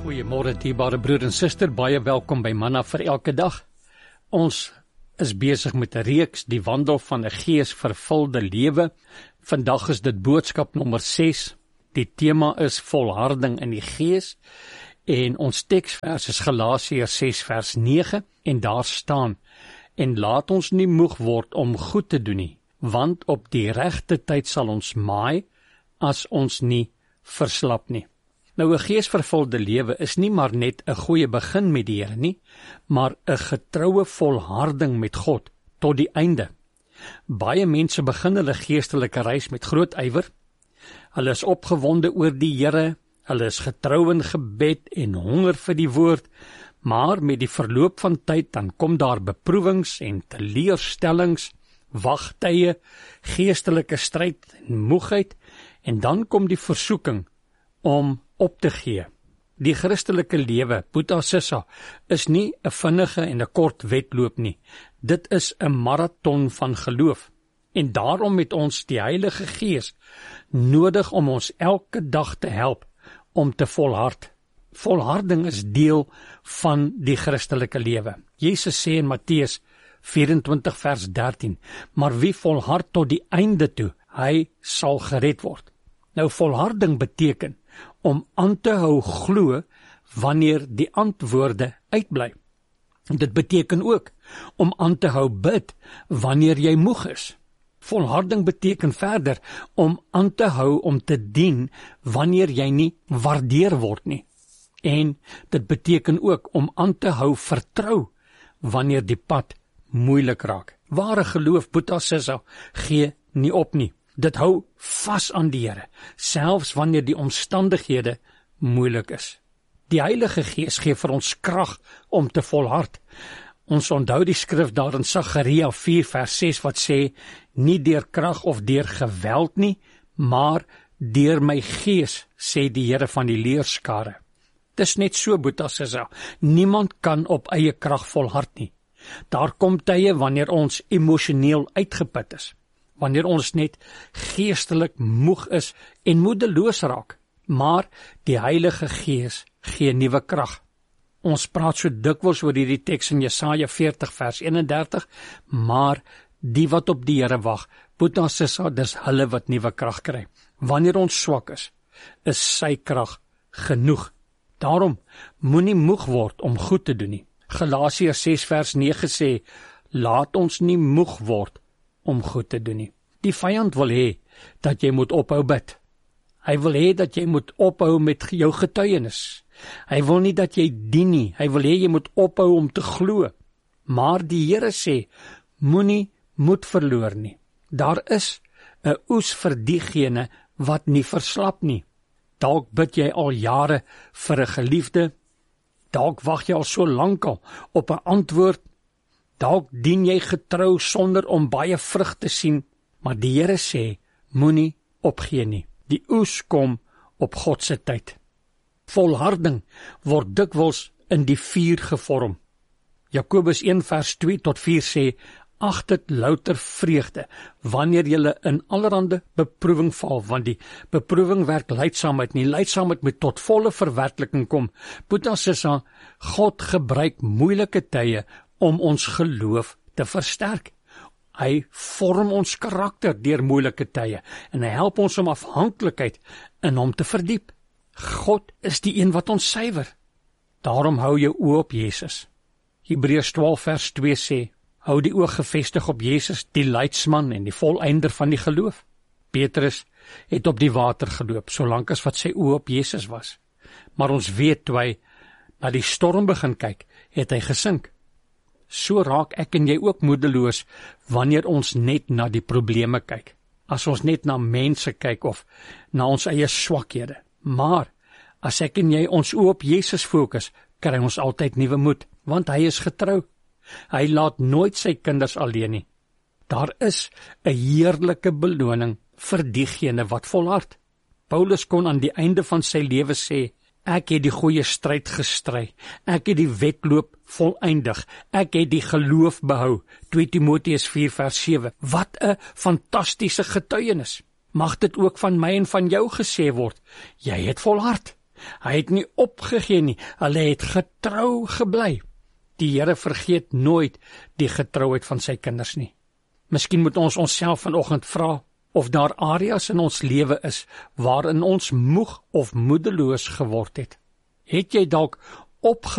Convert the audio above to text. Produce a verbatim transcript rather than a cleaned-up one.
Goeiemôre dierbare broer en suster, baie welkom by Manna vir elke dag. Ons is besig met 'n reeks, die wandel van 'n geesvervulde lewe. Vandag is dit boodskap nommer ses. Die tema is volharding in die gees en ons teksvers is Galasiërs ses vers nege en daar staan: En laat ons nie moeg word om goed te doen nie, want op die regte tyd sal ons maai as ons nie verslap nie. Nou, 'n geesvervulde lewe is nie maar net 'n goeie begin met die Here nie, maar 'n getroue volharding met God tot die einde. Baie mense begin hulle geestelike reis met groot ywer. Hulle is opgewonde oor die Here, hulle is getrou in gebed en honger vir die woord, maar met die verloop van tyd dan kom daar beproewings en teleurstellings, wagtye, geestelike stryd en moegheid, en dan kom die versoeking om op te gee. Die Christelike lewe, Boeta Sissa, is nie 'n vinnige en 'n kort wedloop nie. Dit is 'n marathon van geloof. En daarom het ons die Heilige Gees nodig om ons elke dag te help om te volhard. Volharding is deel van die Christelike lewe. Jesus sê in Matteus vyf-en-twintig vers dertien, maar wie volhard tot die einde toe, hy sal gered word. Nou, volharding beteken om aan te hou glo wanneer die antwoorde uitbly. Dit beteken ook om aan te hou bid wanneer jy moeg is. Volharding beteken verder om aan te hou om te dien wanneer jy nie waardeer word nie. En dit beteken ook om aan te hou vertrou wanneer die pad moeilik raak. Ware geloof, Boeta Sissa, gee nie op nie. Dit hou vas aan die Here, selfs wanneer die omstandighede moeilik is. Die Heilige Gees gee vir ons krag om te volhard. Ons onthou die skrif daar in Sagaria vier vers ses wat sê, nie deur krag of deur geweld nie, maar deur my gees, sê die Here van die leerskare. Dis net so, Boeta Sissa, niemand kan op eie krag volhard nie. Daar kom tye wanneer ons emosioneel uitgeput is, wanneer ons net geestelik moeg is en moedeloos raak, maar die Heilige Gees gee nuwe krag. Ons praat so dikwels oor hierdie teks in Jesaja veertig vers eenendertig, maar die wat op die Here wag, Boeta Sissa, dis hulle wat nuwe krag kry. Wanneer ons swak is, is sy krag genoeg. Daarom moenie moeg word om goed te doen nie. Galasiërs ses vers nege sê, laat ons nie moeg word om goed te doen nie. Die vyand wil hê dat jy moet ophou bid. Hy wil hê dat jy moet ophou met jou getuienis. Hy wil nie dat jy dien nie. Hy wil hê jy moet ophou om te glo. Maar die Here sê, moenie moed verloor nie. Daar is 'n oes vir diegene wat nie verslap nie. Dalk bid jy al jare vir 'n geliefde. Dalk wag jy al so lank al op 'n antwoord. Dalk dien jy getrou sonder om baie vrug te sien, maar die Here sê, moenie opgee nie. Die oes kom op God se tyd. Volharding word dikwels in die vuur gevorm. Jakobus een vers twee tot vier sê, ag dit louter vreugde, wanneer julle in allerhande beproewing val, want die beproewing werk lydsaamheid, nie lydsaamheid moet tot volle verwerkliking kom. Boeta Sissa, God gebruik moeilike tye om ons geloof te versterk. Hy vorm ons karakter deur moeilike tye en hy help ons om afhanklikheid in hom te verdiep. God is die een wat ons suiwer. Daarom hou jou oë op Jesus. Hebreërs twaalf vers twee sê, hou die oog gefestig op Jesus, die leidsman en die volëinder van die geloof. Petrus het op die water geloop, solank as wat sy oë op Jesus was. Maar ons weet, toe hy na die storm begin kyk, het hy gesink. So raak ek en jy ook moedeloos wanneer ons net na die probleme kyk. As ons net na mense kyk of na ons eie swakhede. Maar as ek en jy ons oë op Jesus fokus, kry ons altyd nuwe moed, want hy is getrou. Hy laat nooit sy kinders alleen nie. Daar is 'n heerlike beloning vir diegene wat volhard. Paulus kon aan die einde van sy lewe sê, ek het die goeie stryd gestry, ek het die wedloop volëindig, ek het die geloof behou. twee Timoteus vier vers sewe. Wat 'n fantastiese getuienis. Mag dit ook van my en van jou gesê word, jy het volhard. Hy het nie opgegee nie, hulle het getrou gebly. Die Here vergeet nooit die getrouheid van sy kinders nie. Miskien moet ons onsself vanoggend vra of daar areas in ons lewe is waarin ons moeg of moedeloos geword het. Het jy dalk opge